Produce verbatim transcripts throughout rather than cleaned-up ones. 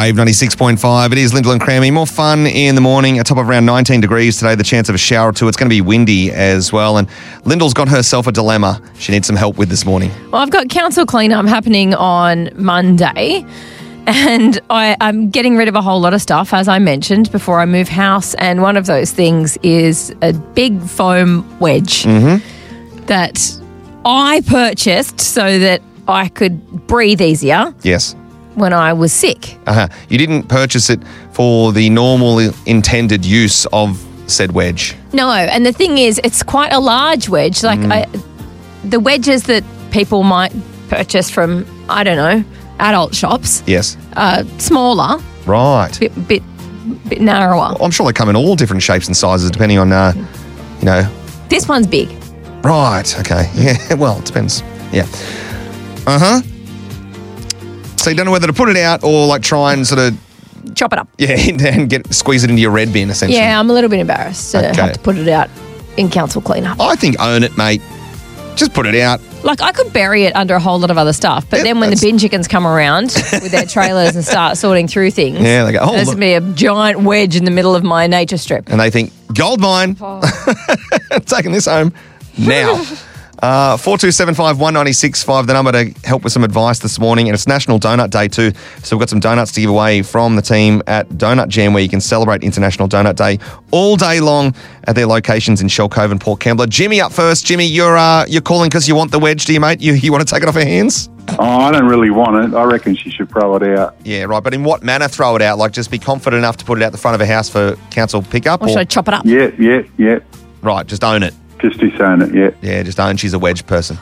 Wave ninety-six point five. It is Lyndall and Crammy. More fun in the morning. A top of around nineteen degrees today. The chance of a shower or two. It's going to be windy as well. And Lyndall's got herself a dilemma she needs some help with this morning. Well, I've got council cleanup happening on Monday. And I, I'm getting rid of a whole lot of stuff, as I mentioned, before I move house. And one of those things is a big foam wedge mm-hmm. that I purchased so that I could breathe easier. Yes. When I was sick. Uh-huh. You didn't purchase it for the normal intended use of said wedge. No, and the thing is, it's quite a large wedge. Like Mm. I, the wedges that people might purchase from, I don't know, adult shops. Yes. Uh, smaller. Right. Bit, bit, bit narrower. Well, I'm sure they come in all different shapes and sizes depending on, uh, you know. This one's big. Right. Okay. Yeah. Well, it depends. Yeah. Uh-huh. So you don't know whether to put it out or like try and sort of chop it up. Yeah, and get squeeze it into your red bin essentially. Yeah, I'm a little bit embarrassed to Okay. have to put it out in council cleanup. I think own it, mate. Just put it out. Like I could bury it under a whole lot of other stuff, but Yep, then when the that's- bin chickens come around with their trailers and start sorting through things, Yeah, they go, oh, there's look. going to be a giant wedge in the middle of my nature strip. And they think, gold mine. Oh. Taking this home now. Uh, four two seven five, one nine six five, the number to help with some advice this morning. And it's National Donut Day too. So we've got some donuts to give away from the team at Donut Jam, where you can celebrate International Donut Day all day long at their locations in Shell Cove and Port Kembla. Jimmy up first. Jimmy, you're uh, you're calling because you want the wedge, do you, mate? You, you want to take it off her hands? Oh, I don't really want it. I reckon she should throw it out. Yeah, right. But in what manner throw it out? Like just be confident enough to put it out the front of a house for council pickup? Or should I chop it up? Yeah, yeah, yeah. Right, just own it. Just disown it, yeah. Yeah, just own she's a wedge person.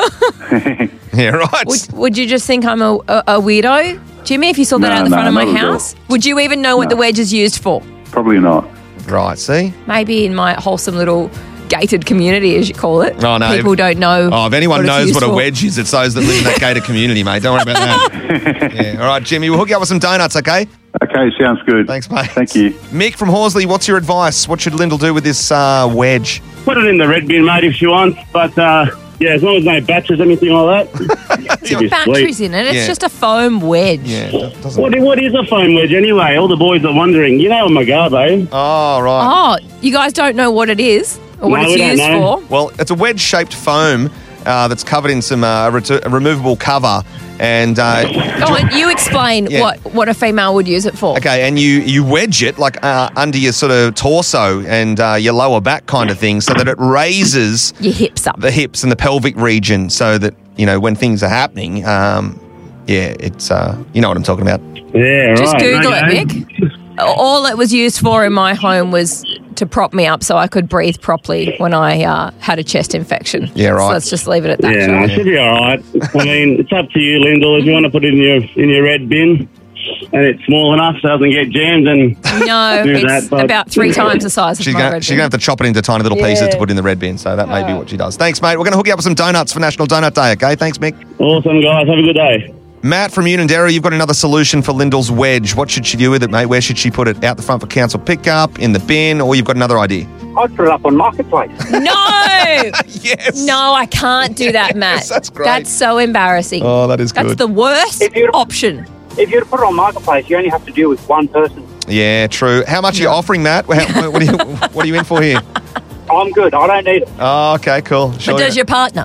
Yeah, right. Would, would you just think I'm a, a, a weirdo, Jimmy, if you saw that No, out the no, front of my not at all. house? Would you even know what No. the wedge is used for? Probably not. Right, see? Maybe in my wholesome little gated community, as you call it. Oh, no. People don't know. Oh, if anyone what it's knows used what a for. wedge is, it's those that live in that gated community, mate. Don't worry about that. Yeah. All right, Jimmy, we'll hook you up with some donuts, okay? Okay, sounds good. Thanks, mate. Thank you. Mick from Horsley, what's your advice? What should Lyndall do with this uh, wedge? Put it in the red bin, mate, if she wants. But, uh, yeah, as long as no batteries, anything like that. It's got batteries in it. It's Yeah. just a foam wedge. Yeah, it doesn't... What, what is a foam wedge anyway? All the boys are wondering. You know what my God, eh? Oh, right. Oh, you guys don't know what it is or what No, it's we don't used know. for? Well, it's a wedge-shaped foam uh, that's covered in some uh, ret- a removable cover. And uh, Go on, you explain Yeah. what, what a female would use it for. okay, and you, you wedge it like uh, under your sort of torso and uh, your lower back kind of thing, so that it raises Your hips up. the hips and the pelvic region, so that you know when things are happening. Um, yeah, it's uh, you know what I'm talking about. Yeah, Just right. Google okay. it, Mick. All it was used for in my home was to prop me up so I could breathe properly when I uh, had a chest infection. Yeah, right. So let's just leave it at that. Yeah, shall no, we? it should be all right. I mean, it's up to you, Lyndall. If you want to put it in your in your red bin and it's small enough so it doesn't get jammed, then No, Do it's that, but- about three times the size of She's my going red she's bin. to have to chop it into tiny little pieces Yeah. to put in the red bin, so that may be what she does. Thanks, mate. We're going to hook you up with some donuts for National Donut Day, okay? Thanks, Mick. awesome, guys. Have a good day. Matt from Unanderra, you've got another solution for Lyndall's wedge. What should she do with it, mate? Where should she put it? Out the front for council pickup, in the bin, or you've got another idea? I'd put it up on Marketplace. No! Yes. No, I can't do that, Matt. Yes, that's great. That's so embarrassing. Oh, that is That's good. the worst If you'd- option. If you were to put it on Marketplace, you only have to deal with one person. Yeah, true. How much are you offering, Matt? How, what, are you, what are you in for here? I'm good. I don't need it. Oh, okay, cool. Sure. But does your partner?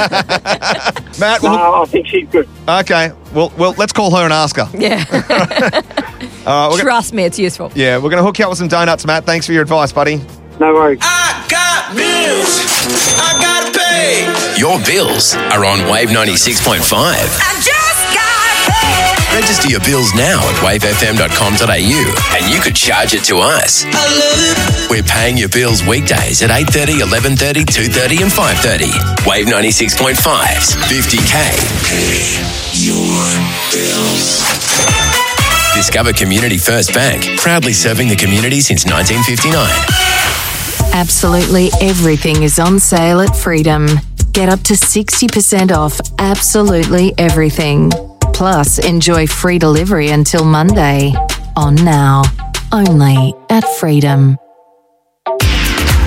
Matt, well, No, I think she's good. okay. Well, well, let's call her and ask her. Yeah. All right, we're gonna, Trust me, it's useful. yeah, we're going to hook you up with some donuts, Matt. Thanks for your advice, buddy. No worries. I got bills. I gotta pay. Your bills are on Wave ninety-six point five. I just got paid. Register your bills now at wave f m dot com dot a u and you could charge it to us. I love it. We're paying your bills weekdays at eight thirty, eleven thirty, two thirty and five thirty. Wave ninety-six point five's fifty K. Your bills. Discover Community First Bank, proudly serving the community since nineteen fifty-nine. Absolutely everything is on sale at Freedom. Get up to sixty percent off absolutely everything. Plus, enjoy free delivery until Monday. On now, only at Freedom.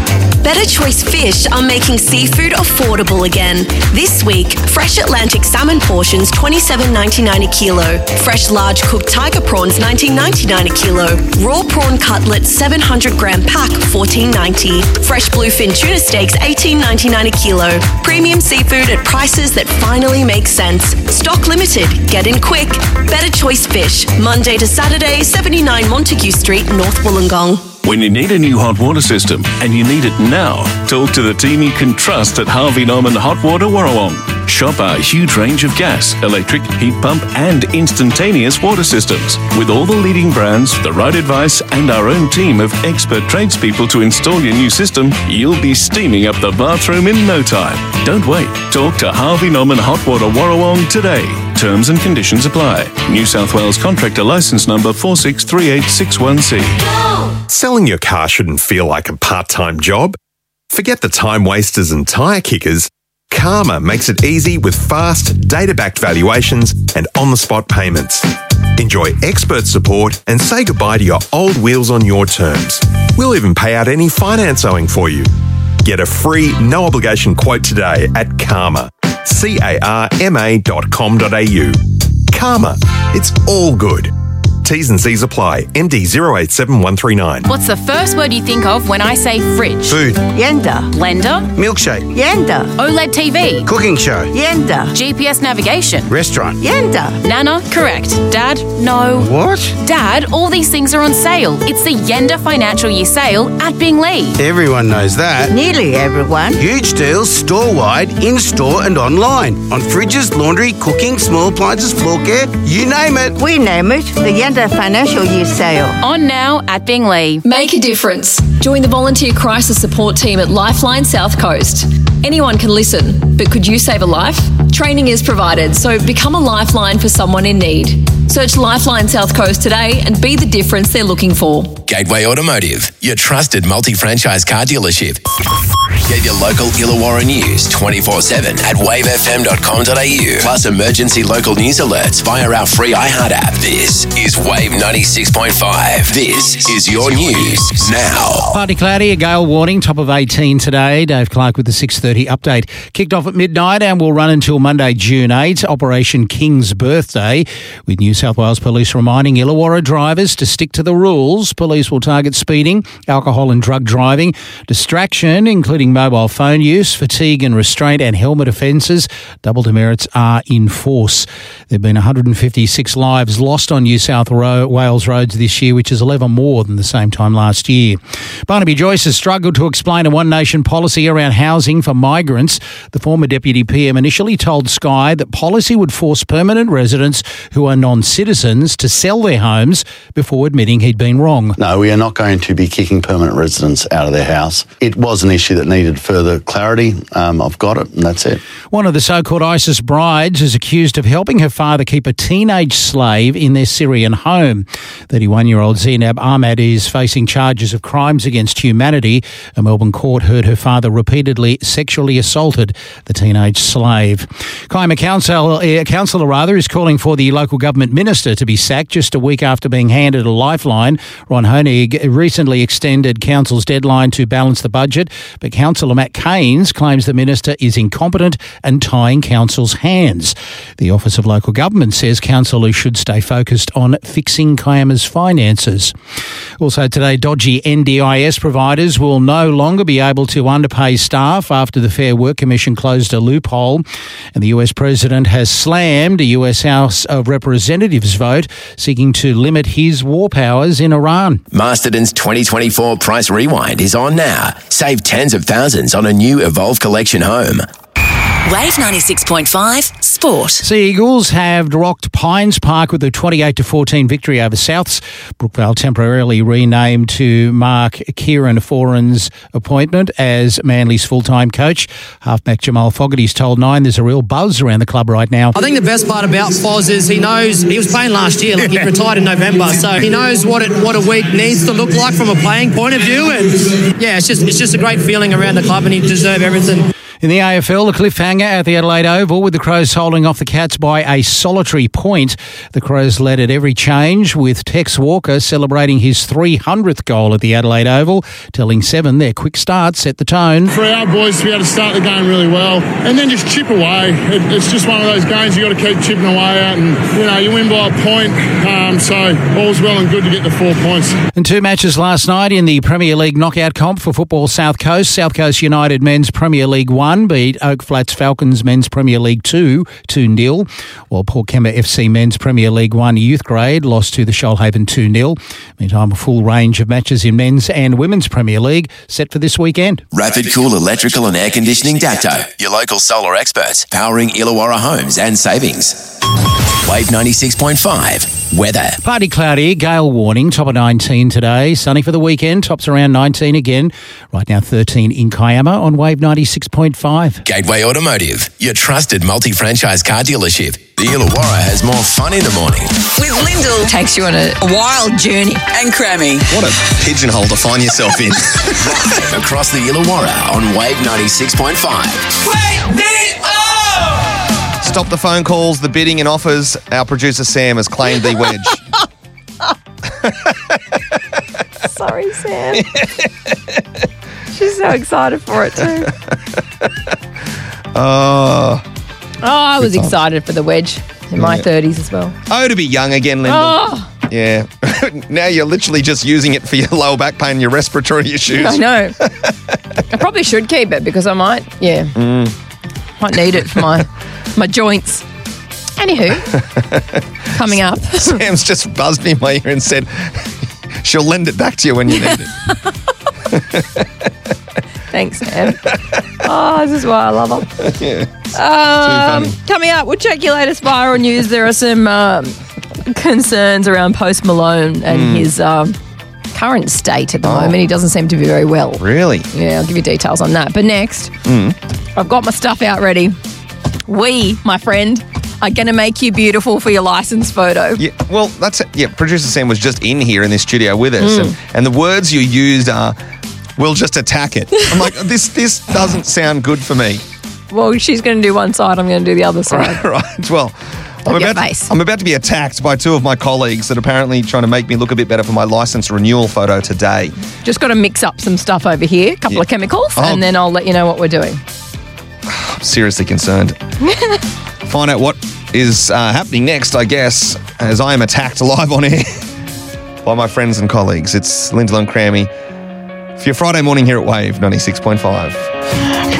Better Choice Fish are making seafood affordable again. This week, fresh Atlantic salmon portions twenty-seven ninety-nine a kilo. Fresh large cooked tiger prawns nineteen ninety-nine a kilo. Raw prawn cutlets seven hundred gram pack fourteen ninety. Fresh bluefin tuna steaks eighteen ninety-nine a kilo. Premium seafood at prices that finally make sense. Stock limited. Get in quick. Better Choice Fish. Monday to Saturday, seventy-nine Montague Street, North Wollongong. When you need a new hot water system and you need it now, talk to the team you can trust at Harvey Norman Hot Water Warrawong. Shop our huge range of gas, electric, heat pump and instantaneous water systems. With all the leading brands, the right advice and our own team of expert tradespeople to install your new system, you'll be steaming up the bathroom in no time. Don't wait. Talk to Harvey Norman Hot Water Warrawong today. Terms and conditions apply. New South Wales Contractor Licence Number four six three eight six one C. Selling your car shouldn't feel like a part-time job. Forget the time wasters and tyre kickers. Karma makes it easy with fast, data-backed valuations and on-the-spot payments. Enjoy expert support and say goodbye to your old wheels on your terms. We'll even pay out any finance owing for you. Get a free, no-obligation quote today at Karma. C A R M A dot com dot A U. Karma. It's all good. T's and C's apply. N D zero eight seven one three nine. What's the first word you think of when I say fridge? Food. Yenda. Blender. Milkshake. Yenda. OLED T V. Cooking show. Yenda. G P S navigation. Restaurant. Yenda. Nana, correct. Dad, no. What? Dad, all these things are on sale. It's the Yenda Financial Year Sale at Binglee. Everyone knows that. Nearly everyone. Huge deals store-wide, in-store and online. On fridges, laundry, cooking, small appliances, floor care, you name it. We name it the Yenda Financial Year Sale. On now at Binglee. Make a difference. Join the volunteer crisis support team at Lifeline South Coast. Anyone can listen, but could you save a life? Training is provided, so become a lifeline for someone in need. Search Lifeline South Coast today and be the difference they're looking for. Gateway Automotive, your trusted multi-franchise car dealership. Get your local Illawarra news twenty-four seven at wave f m dot com dot a u. Plus emergency local news alerts via our free iHeart app. This is Wave ninety-six point five. This is your news now. Partly cloudy, a gale warning, top of eighteen today. Dave Clark with the six thirty update. Kicked off at midnight and will run until Monday, June eighth, Operation King's Birthday, with New South Wales Police reminding Illawarra drivers to stick to the rules. Police will target speeding, alcohol and drug driving, distraction, including mobile phone use, fatigue and restraint, and helmet offences. Double demerits are in force. There have been one hundred fifty-six lives lost on New South Wales roads this year, which is eleven more than the same time last year. Barnaby Joyce has struggled to explain a One Nation policy around housing for migrants. The former Deputy P M initially told Sky that policy would force permanent residents who are non-citizens to sell their homes before admitting he'd been wrong. No, we are not going to be kicking permanent residents out of their house. It was an issue that needed further clarity. Um, I've got it, and that's it. One of the so-called ISIS brides is accused of helping her father keep a teenage slave in their Syrian home. thirty-one-year-old Zainab Ahmad is facing charges of crimes against humanity. A Melbourne court heard her father repeatedly sexually assaulted the teenage slave. Kiama Council, uh, councillor rather, is calling for the local government minister to be sacked just a week after being handed a lifeline. Ron Honig recently extended council's deadline to balance the budget, but Councillor Matt Keynes claims the minister is incompetent and tying council's hands. The Office of Local Government says councillors should stay focused on fixing Kiama's finances. Also today, dodgy N D I S providers will no longer be able to underpay staff after the Fair Work Commission closed a loophole, and the U S President has slammed a U S House of Representatives vote seeking to limit his war powers in Iran. Masterton's twenty twenty-four Price Rewind is on now. Save tens of thousands on a new Evolve Collection home. Wave ninety-six point five Sport. Sea Eagles have rocked Pines Park with a twenty-eight to fourteen victory over Souths. Brookvale temporarily renamed to mark Kieran Foran's appointment as Manly's full-time coach. Halfback Jamal Fogarty's told Nine there's a real buzz around the club right now. I think the best part about Foz is he knows, he was playing last year, like he retired in November, so he knows what it what a week needs to look like from a playing point of view, and yeah, it's just it's just a great feeling around the club, and he deserves everything. In the A F L, the cliffhanger at the Adelaide Oval with the Crows holding off the Cats by a solitary point. The Crows led at every change with Tex Walker celebrating his three hundredth goal at the Adelaide Oval, telling Seven their quick start set the tone. For our boys to be able to start the game really well and then just chip away. It, it's just one of those games you got to keep chipping away at, and you know you win by a point, um, so all's well and good to get the four points. And two matches last night in the Premier League knockout comp for Football South Coast. South Coast United men's Premier League one beat Oak Flats Falcons men's Premier League two, two nil, while Port Kembla F C men's Premier League one youth grade lost to the Shoalhaven two nil. Meantime, a full range of matches in men's and women's Premier League set for this weekend. Rapid Cool Electrical and Air Conditioning Dacto, your local solar experts, powering Illawarra homes and savings. Wave ninety-six point five, weather. Partly cloudy, gale warning, top of nineteen today. Sunny for the weekend, tops around nineteen again. Right now thirteen in Kiama on Wave ninety-six point five. Gateway Automotive, your trusted multi-franchise car dealership. The Illawarra has more fun in the morning. With Lyndall, takes you on a wild journey. And Crammy. What a pigeonhole to find yourself in. Drive across the Illawarra on Wave ninety-six point five. Wake me up! Stop the phone calls, the bidding and offers. Our producer Sam has claimed the wedge. Sorry, Sam. She's so excited for it too. Oh. Oh, I was excited for the wedge in my Yeah. thirties as well. Oh, to be young again, Lyndall. Oh, Yeah. Now you're literally just using it for your lower back pain, your respiratory issues. I know. I probably should keep it because I might, yeah, Mm. might need it for my my joints. Anywho, coming up. Sam's just buzzed me in my ear and said she'll lend it back to you when you need it. Thanks, Sam. Oh, this is why I love her. Yeah. Um, coming up, we'll check your latest viral news. There are some um, concerns around Post Malone and Mm. his um, current state at the Oh. moment. He doesn't seem to be very well. Really? Yeah, I'll give you details on that. But next, Mm. I've got my stuff out ready. We, my friend, are going to make you beautiful for your license photo. Yeah, well, that's it. Yeah, producer Sam was just in here in this studio with us, Mm. and, and the words you used are, "We'll just attack it." I'm like, this this doesn't sound good for me. Well, she's going to do one side, I'm going to do the other side. Right. Well, I'm Look your about, face. to, I'm about to be attacked by two of my colleagues that are apparently trying to make me look a bit better for my license renewal photo today. Just got to mix up some stuff over here, a couple Yeah. of chemicals, Oh. and then I'll let you know what we're doing. I'm seriously concerned. Find out what is uh, happening next, I guess, as I am attacked live on air by my friends and colleagues. It's Lyndall and Crammy for your Friday morning here at Wave ninety-six point five.